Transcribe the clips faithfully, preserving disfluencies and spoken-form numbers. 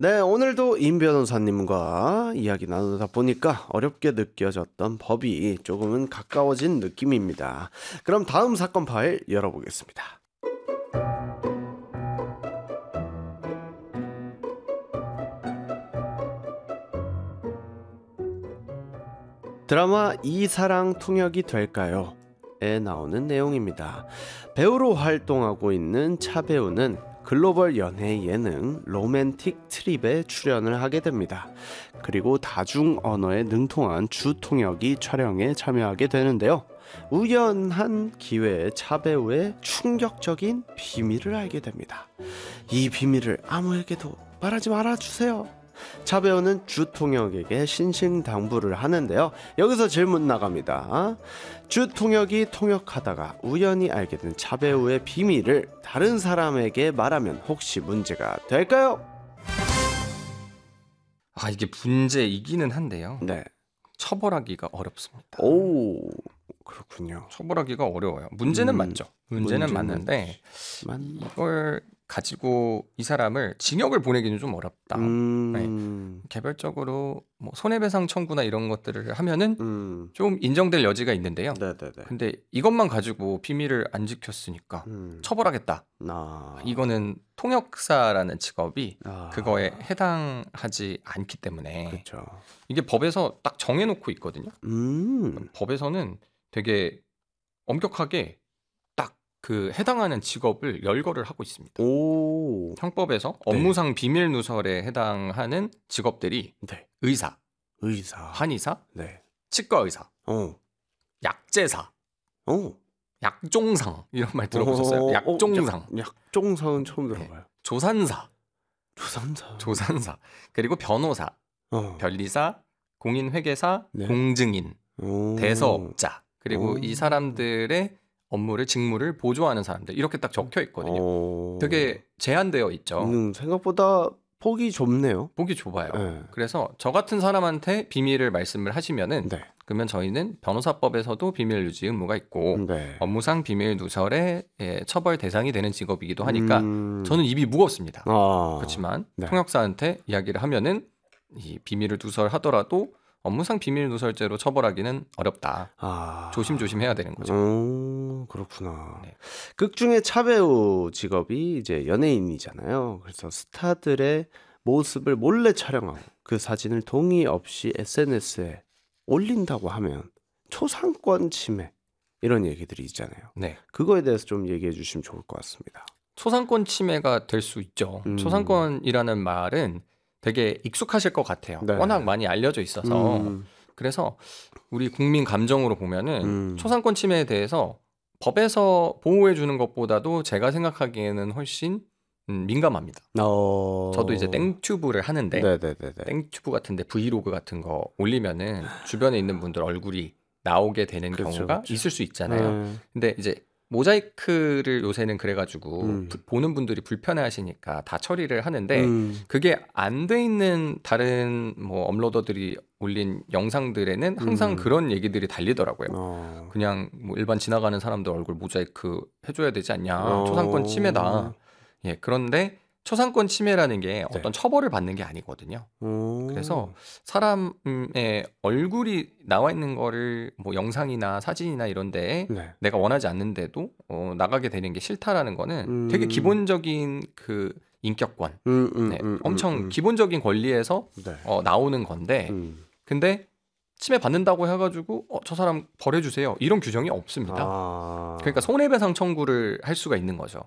네, 오늘도 임 변호사님과 이야기 나누다 보니까 어렵게 느껴졌던 법이 조금은 가까워진 느낌입니다. 그럼 다음 사건 파일 열어보겠습니다. 드라마 이사랑 통역이 될까요? 에 나오는 내용입니다. 배우로 활동하고 있는 차 배우는 글로벌 연애 예능 로맨틱 트립에 출연을 하게 됩니다. 그리고 다중 언어에 능통한 주통역이 촬영에 참여하게 되는데요. 우연한 기회에 차 배우의 충격적인 비밀을 알게 됩니다. 이 비밀을 아무에게도 말하지 말아주세요. 차 배우는 주통역에게 신신당부를 하는데요. 여기서 질문 나갑니다. 주통역이 통역하다가 우연히 알게 된 차 배우의 비밀을 다른 사람에게 말하면 혹시 문제가 될까요? 아, 이게 문제이기는 한데요. 네. 처벌하기가 어렵습니다. 오, 그렇군요. 처벌하기가 어려워요. 문제는 음, 맞죠. 문제는 문제는 맞는데 만... 이걸 가지고 이 사람을 징역을 보내기는 좀 어렵다. 음... 네. 개별적으로 뭐 손해배상 청구나 이런 것들을 하면은 음... 좀 인정될 여지가 있는데요. 네네네. 근데 이것만 가지고 비밀을 안 지켰으니까 음... 처벌하겠다. 아... 이거는 통역사라는 직업이 아... 그거에 해당하지 않기 때문에 그렇죠. 이게 법에서 딱 정해놓고 있거든요. 음... 법에서는 되게 엄격하게 딱 그 해당하는 직업을 열거를 하고 있습니다. 오... 형법에서 네. 업무상 비밀 누설에 해당하는 직업들이 네. 의사, 의사, 한의사, 네. 치과 의사, 어, 약제사, 어. 약종상 이런 말 들어보셨어요? 어, 약종상, 약, 약종상은 처음 네. 들어봐요. 조산사, 조산사. 조산사, 그리고 변호사, 어. 변리사, 공인회계사, 네. 공증인, 오. 대서업자, 그리고 오. 이 사람들의 업무를 직무를 보조하는 사람들 이렇게 딱 적혀 있거든요. 어. 되게 제한되어 있죠. 음, 생각보다 폭이 좁네요. 보기 좁아요. 네. 그래서 저 같은 사람한테 비밀을 말씀을 하시면은 네. 그러면 저희는 변호사법에서도 비밀 유지 의무가 있고 네. 업무상 비밀 누설의 예, 처벌 대상이 되는 직업이기도 하니까 음. 저는 입이 무겁습니다. 아. 그렇지만 네. 통역사한테 이야기를 하면은 이 비밀을 누설하더라도 업무상 비밀 누설죄로 처벌하기는 어렵다. 아. 조심조심해야 되는 거죠. 음, 그렇구나. 네. 극 중에 차 배우 직업이 이제 연예인이잖아요. 그래서 스타들의 모습을 몰래 촬영하고 그 사진을 동의 없이 에스엔에스에 올린다고 하면 초상권 침해 이런 얘기들이 있잖아요. 네. 그거에 대해서 좀 얘기해 주시면 좋을 것 같습니다. 초상권 침해가 될 수 있죠. 음. 초상권이라는 말은 되게 익숙하실 것 같아요. 네. 워낙 많이 알려져 있어서. 음. 그래서 우리 국민 감정으로 보면은 음. 초상권 침해에 대해서 법에서 보호해 주는 것보다도 제가 생각하기에는 훨씬 음, 민감합니다. 어. 저도 이제 땡튜브를 하는데 네네네네. 땡튜브 같은데 브이로그 같은 거 올리면은 주변에 있는 분들 얼굴이 나오게 되는 그렇죠, 경우가 그렇죠. 있을 수 있잖아요. 네. 근데 이제 모자이크를 요새는 그래가지고 음. 부- 보는 분들이 불편해하시니까 다 처리를 하는데 음. 그게 안 돼 있는 다른 뭐 업로더들이 올린 영상들에는 항상 음. 그런 얘기들이 달리더라고요. 어. 그냥 뭐 일반 지나가는 사람들 얼굴 모자이크 해줘야 되지 않냐, 어. 초상권 침해다. 예, 그런데 초상권 침해라는 게 어떤 네. 처벌을 받는 게 아니거든요. 오. 그래서 사람의 얼굴이 나와 있는 거를 뭐 영상이나 사진이나 이런 데에 네. 내가 원하지 않는데도 어, 나가게 되는 게 싫다라는 거는 되게 음. 기본적인 그 인격권, 음, 음, 네, 음, 엄청 음, 음. 기본적인 권리에서 네. 어, 나오는 건데 음. 근데 침해 받는다고 해가지고 어, 저 사람 벌해주세요 이런 규정이 없습니다. 아. 그러니까 손해배상 청구를 할 수가 있는 거죠.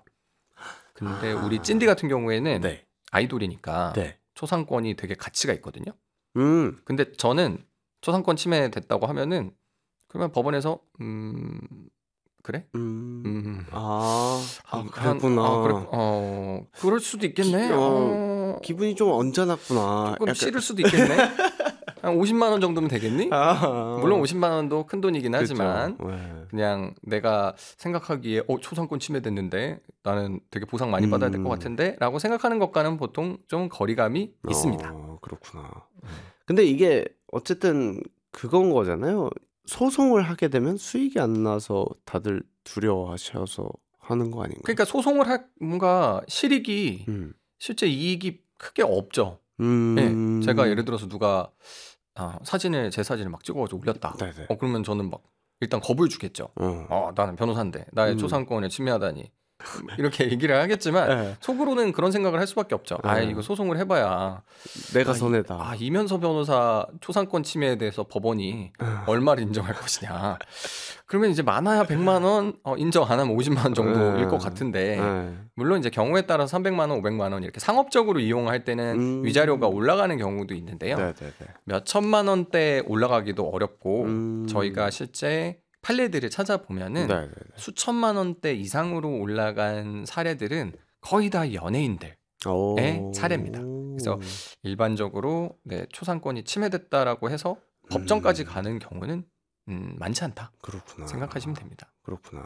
근데 우리 찐디 같은 경우에는 네. 아이돌이니까 네. 초상권이 되게 가치가 있거든요. 음. 근데 저는 초상권 침해됐다고 하면은 그러면 법원에서 음 그래? 음. 음. 아. 아, 한- 그랬구나. 아, 그래, 어 그럴 수도 있겠네. 기- 어, 어, 기분이 좀 언짢았구나. 조금 약간- 싫을 수도 있겠네. 한 오십만 원 정도면 되겠니? 아. 물론 오십만 원도 큰 돈이긴 그쵸. 하지만 네. 그냥 내가 생각하기에 어 초상권 침해됐는데 나는 되게 보상 많이 받아야 될 것 음. 같은데 라고 생각하는 것과는 보통 좀 거리감이 있습니다. 어, 그렇구나. 음. 근데 이게 어쨌든 그건 거잖아요. 소송을 하게 되면 수익이 안 나서 다들 두려워하셔서 하는 거 아닌가요? 그러니까 소송을 할 뭔가 실익이 음. 실제 이익이 크게 없죠. 음. 예. 제가 예를 들어서 누가 아, 사진을 제 사진을 막 찍어가지고 올렸다. 네네. 어 그러면 저는 막 일단 겁을 주겠죠. 어. 어 나는 변호사인데 나의 음. 초상권을 침해하다니 이렇게 얘기를 하겠지만 네. 속으로는 그런 생각을 할 수밖에 없죠. 아 네. 이거 소송을 해봐야 내가 아, 이, 손해다. 아 이면서 변호사 초상권 침해에 대해서 법원이 얼마를 인정할 것이냐. 그러면 이제 많아야 백만 원, 어, 인정 안 하면 오십만 원 정도일 네. 것 같은데 네. 물론 이제 경우에 따라 삼백만 원, 오백만 원 이렇게 상업적으로 이용할 때는 음. 위자료가 올라가는 경우도 있는데요. 네네네. 몇 천만 원대 올라가기도 어렵고 음. 저희가 실제 판례들을 찾아보면은 네네네. 수천만 원대 이상으로 올라간 사례들은 거의 다 연예인들 오. 사례입니다. 그래서 일반적으로 네, 초상권이 침해됐다라고 해서 법정까지 음. 가는 경우는 음, 많지 않다 그렇구나. 생각하시면 됩니다. 그렇구나.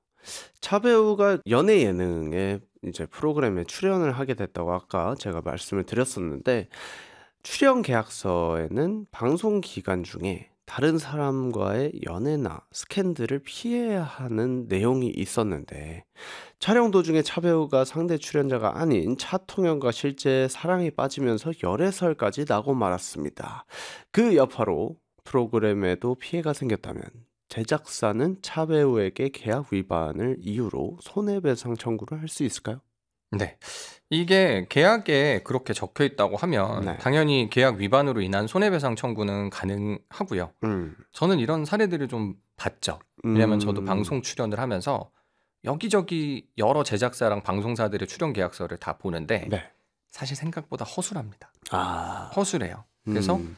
차 배우가 연예 예능에 이제 프로그램에 출연을 하게 됐다고 아까 제가 말씀을 드렸었는데 출연 계약서에는 방송 기간 중에 다른 사람과의 연애나 스캔들을 피해야 하는 내용이 있었는데 촬영 도중에 차 배우가 상대 출연자가 아닌 차 통연과 실제 사랑에 빠지면서 열애설까지 나고 말았습니다. 그 여파로 프로그램에도 피해가 생겼다면 제작사는 차 배우에게 계약 위반을 이유로 손해배상 청구를 할 수 있을까요? 네. 이게 계약에 그렇게 적혀 있다고 하면 네. 당연히 계약 위반으로 인한 손해배상 청구는 가능하고요. 음. 저는 이런 사례들을 좀 봤죠. 왜냐면 저도 음. 방송 출연을 하면서 여기저기 여러 제작사랑 방송사들의 출연 계약서를 다 보는데 네. 사실 생각보다 허술합니다. 아. 허술해요. 그래서 음.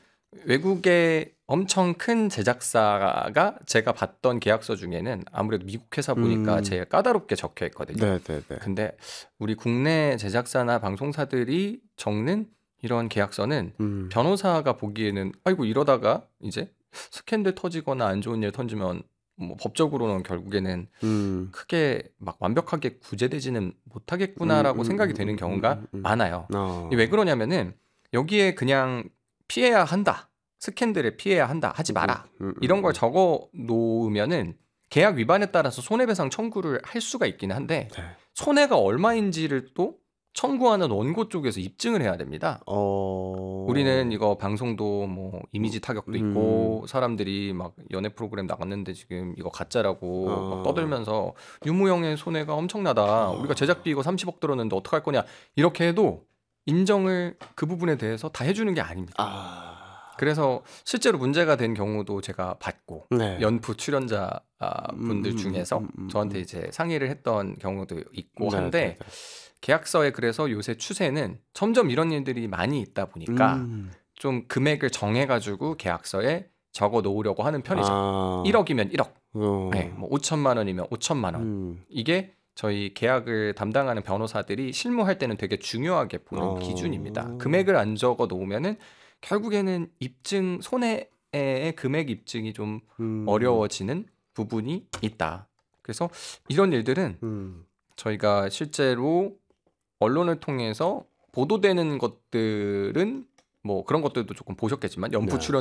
외국의 엄청 큰 제작사가 제가 봤던 계약서 중에는 아무래도 미국 회사 보니까 음. 제일 까다롭게 적혀 있거든요. 네네네. 근데 우리 국내 제작사나 방송사들이 적는 이런 계약서는 음. 변호사가 보기에는 아이고 이러다가 이제 스캔들 터지거나 안 좋은 일 터지면 뭐 법적으로는 결국에는 음. 크게 막 완벽하게 구제되지는 못하겠구나라고 음, 음, 생각이 음, 되는 음, 경우가 음, 음. 많아요. 어. 이게 왜 그러냐면은 여기에 그냥 피해야 한다. 스캔들을 피해야 한다. 하지 마라. 음, 음, 이런 걸 음. 적어 놓으면은 계약 위반에 따라서 손해배상 청구를 할 수가 있기는 한데 네. 손해가 얼마인지를 또 청구하는 원고 쪽에서 입증을 해야 됩니다. 어. 우리는 이거 방송도 뭐 이미지 타격도 있고 음. 사람들이 막 연애 프로그램 나갔는데 지금 이거 가짜라고 어. 막 떠들면서 유무형의 손해가 엄청나다. 우리가 제작비 이거 삼십억 들었는데 어떡할 거냐. 이렇게 해도 인정을 그 부분에 대해서 다 해주는 게 아닙니다. 아. 그래서 실제로 문제가 된 경우도 제가 봤고 네. 연프 출연자 아, 분들 음, 중에서 음, 음, 저한테 음. 이제 상의를 했던 경우도 있고 네, 한데 네, 네. 계약서에 그래서 요새 추세는 점점 이런 일들이 많이 있다 보니까 음. 좀 금액을 정해가지고 계약서에 적어 놓으려고 하는 편이죠. 아. 일억이면 일억, 어. 네, 뭐 오천만 원이면 오천만 원. 음. 이게 저희 계약을 담당하는 변호사들이 실무할 때는 되게 중요하게 보는 어. 기준입니다. 금액을 안 적어 놓으면은 결국에는 입증 손해의 금액 입증이 좀 음. 어려워지는 부분이 있다. 그래서 이런 일들은 음. 저희가 실제로 언론을 통해서 보도되는 것들은 뭐 그런 것들도 조금 보셨겠지만 연프 네. 출연